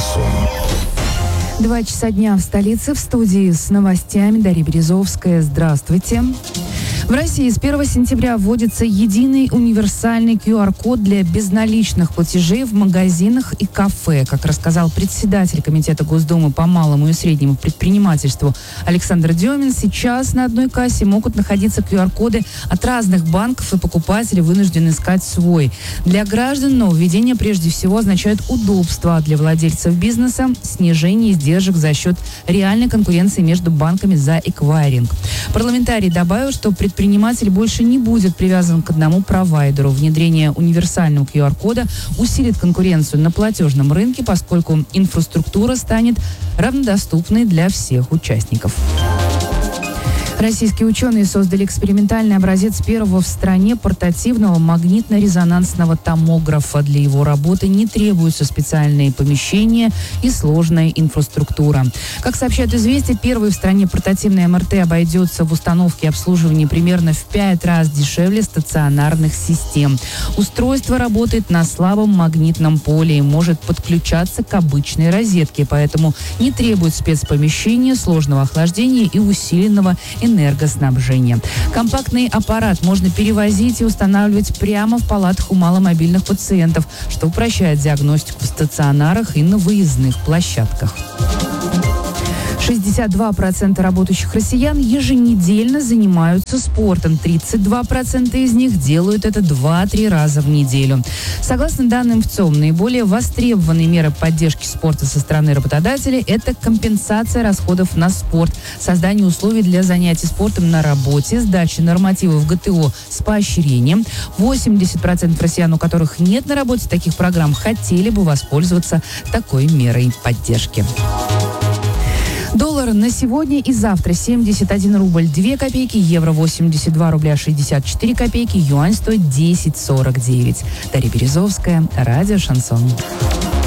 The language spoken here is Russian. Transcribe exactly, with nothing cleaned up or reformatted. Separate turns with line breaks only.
Шансон.
Два часа дня в столице. В студии с новостями Дарья Березовская. Здравствуйте. В России с первого сентября вводится единый универсальный ку ар-код для безналичных платежей в магазинах и кафе. Как рассказал председатель Комитета Госдумы по малому и среднему предпринимательству Александр Демин, сейчас на одной кассе могут находиться ку ар-коды от разных банков, и покупатели вынуждены искать свой. Для граждан нововведение прежде всего означает удобство, а для владельцев бизнеса – снижение издержек за счет реальной конкуренции между банками за эквайринг. Парламентарий добавил, что предприниматель больше не будет привязан к одному провайдеру. Внедрение универсального ку ар-кода усилит конкуренцию на платежном рынке, поскольку инфраструктура станет равнодоступной для всех участников. Российские ученые создали экспериментальный образец первого в стране портативного магнитно-резонансного томографа. Для его работы не требуются специальные помещения и сложная инфраструктура. Как сообщает «Известия», первый в стране портативный эм эр тэ обойдется в установке и обслуживании примерно в пять раз дешевле стационарных систем. Устройство работает на слабом магнитном поле и может подключаться к обычной розетке, поэтому не требует спецпомещения, сложного охлаждения и усиленного энергоснабжения. Компактный аппарат можно перевозить и устанавливать прямо в палатах у маломобильных пациентов, что упрощает диагностику в стационарах и на выездных площадках. шестьдесят два процента работающих россиян еженедельно занимаются спортом. тридцать два процента из них делают это два-три раза в неделю. Согласно данным ВЦИОМ, наиболее востребованные меры поддержки спорта со стороны работодателей – это компенсация расходов на спорт, создание условий для занятий спортом на работе, сдача нормативов гэ тэ о с поощрением. восемьдесят процентов россиян, у которых нет на работе таких программ, хотели бы воспользоваться такой мерой поддержки. Доллар на сегодня и завтра семьдесят один рубль две копейки, евро восемьдесят два рубля шестьдесят четыре копейки, юань стоит десять сорок девять. Дарья Березовская, радио «Шансон».